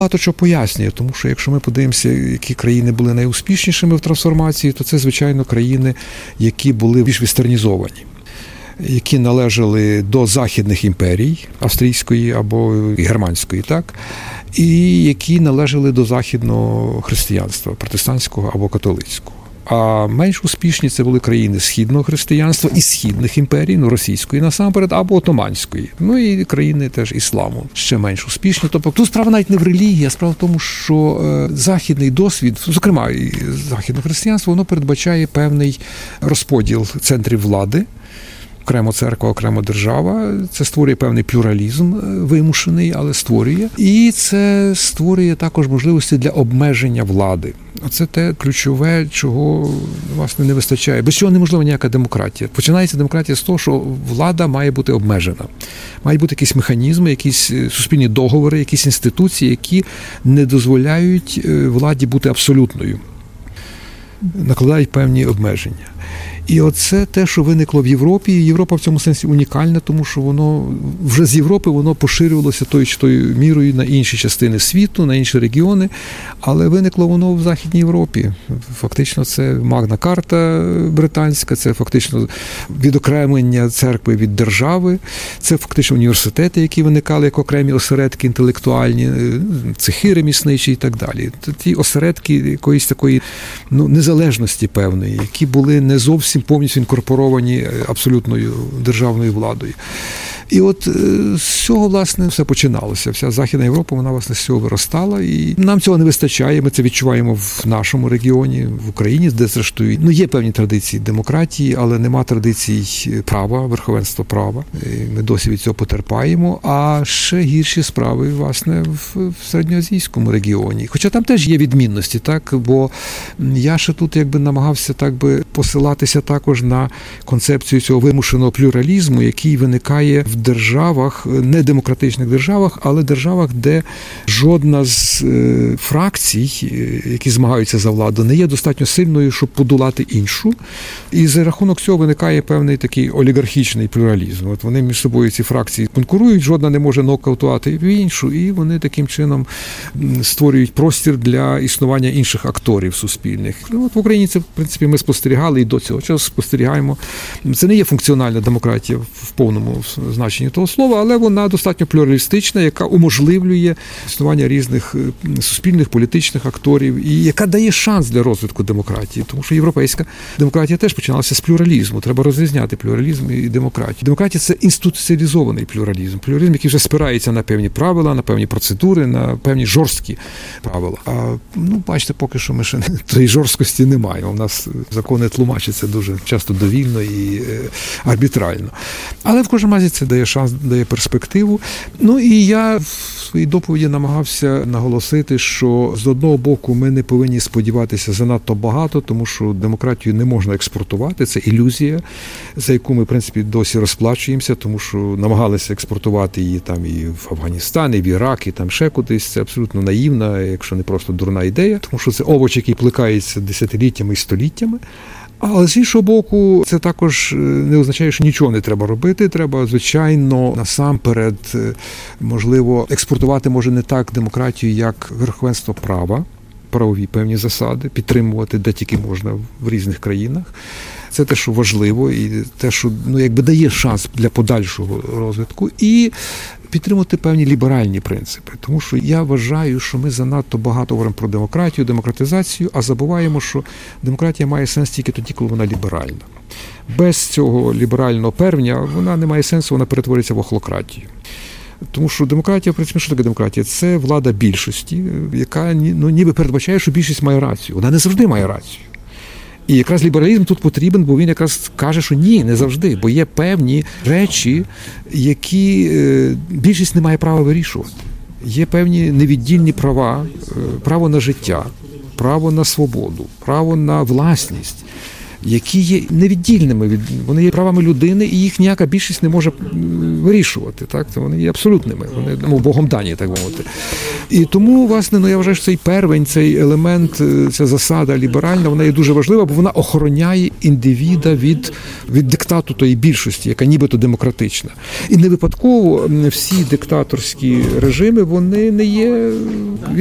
Багато чого пояснює, тому що якщо ми подивимося, які країни були найуспішнішими в трансформації, то це, звичайно, країни, які були більш вестернізовані, які належали до західних імперій, австрійської або германської, так? І які належали до західного християнства, протестантського або католицького. А менш успішні це були країни східного християнства і східних імперій, російської насамперед, або отоманської. І країни теж ісламу ще менш успішні. Тобто тут справа навіть не в релігії, а справа в тому, що західний досвід, зокрема і західне християнство, воно передбачає певний розподіл центрів влади. Окремо церква, окремо держава. Це створює певний плюралізм вимушений, але створює. І це створює також можливості для обмеження влади. Оце те ключове, чого, власне, не вистачає. Без чого неможлива ніяка демократія. Починається демократія з того, що влада має бути обмежена. Мають бути якісь механізми, якісь суспільні договори, якісь інституції, які не дозволяють владі бути абсолютною. Накладають певні обмеження. І оце те, що виникло в Європі. Європа в цьому сенсі унікальна, тому що воно вже з Європи воно поширювалося тою чи тою мірою на інші частини світу, на інші регіони, але виникло воно в Західній Європі. Фактично це Магна Карта британська, це фактично відокремлення церкви від держави, це фактично університети, які виникали як окремі осередки інтелектуальні, цехи ремісничі і так далі. Ті осередки якоїсь такої незалежності певної, які були не зовсім повністю інкорпоровані абсолютною державною владою. І от з цього, власне, все починалося. Вся Західна Європа, вона, власне, з цього виростала. І нам цього не вистачає. Ми це відчуваємо в нашому регіоні, в Україні, де, зрештою, є певні традиції демократії, але нема традицій права, верховенства права. І ми досі від цього потерпаємо. А ще гірші справи, власне, в середньоазійському регіоні. Хоча там теж є відмінності, так? Бо я ще тут намагався посилатися також на концепцію цього вимушеного плюралізму, який виникає в державах, не демократичних державах, але державах, де жодна з фракцій, які змагаються за владу, не є достатньо сильною, щоб подолати іншу. І за рахунок цього виникає певний такий олігархічний плюралізм. От вони між собою, ці фракції, конкурують, жодна не може нокаутувати в іншу, і вони таким чином створюють простір для існування інших акторів суспільних. От в Україні це, в принципі, ми спостерігали і до цього часу спостерігаємо. Це не є функціональна демократія в повному значенні того слова, але вона достатньо плюралістична, яка уможливлює існування різних суспільних, політичних акторів і яка дає шанс для розвитку демократії. Тому що європейська демократія теж починалася з плюралізму. Треба розрізняти плюралізм і демократію. Демократія – це інституціалізований плюралізм. Плюралізм, який вже спирається на певні правила, на певні процедури, на певні жорсткі правила. А, бачите, поки що ми ще тієї жорсткості не маємо. У нас закони тлумачаться дуже часто довільно і арбітрально. Але в кожному разі це дає шанс, дає перспективу. І я в своїй доповіді намагався наголосити, що з одного боку ми не повинні сподіватися занадто багато, тому що демократію не можна експортувати, це ілюзія, за яку ми, в принципі, досі розплачуємося, тому що намагалися експортувати її там і в Афганістан, і в Ірак, і там ще кудись. Це абсолютно наївна, якщо не просто дурна ідея, тому що це овоч, який плекається десятиліттями і століттями. Але з іншого боку, це також не означає, що нічого не треба робити. Треба, звичайно, насамперед, можливо, експортувати може не так демократію, як верховенство права, правові певні засади, підтримувати де тільки можна в різних країнах. Це те, що важливо, і те, що дає шанс для подальшого розвитку, і підтримувати певні ліберальні принципи. Тому що я вважаю, що ми занадто багато говоримо про демократію, демократизацію, а забуваємо, що демократія має сенс тільки тоді, коли вона ліберальна. Без цього ліберального певня вона не має сенсу, вона перетвориться в охлократію. Тому що демократія, в принципі, що таке демократія? Це влада більшості, яка ніби передбачає, що більшість має рацію. Вона не завжди має рацію. І якраз лібералізм тут потрібен, бо він якраз каже, що ні, не завжди, бо є певні речі, які більшість не має права вирішувати. Є певні невіддільні права, право на життя, право на свободу, право на власність. які є невіддільними вони є правами людини, і їх ніяка більшість не може вирішувати. Так? Вони є абсолютними, вони Богом дані, так мовити. І тому, власне, я вважаю, що цей первень, цей елемент, ця засада ліберальна, вона є дуже важлива, бо вона охороняє індивіда від диктату тої більшості, яка нібито демократична. І не випадково всі диктаторські режими, вони не є